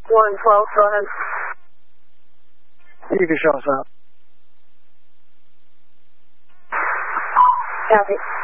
112, go ahead. You can show us up. Copy.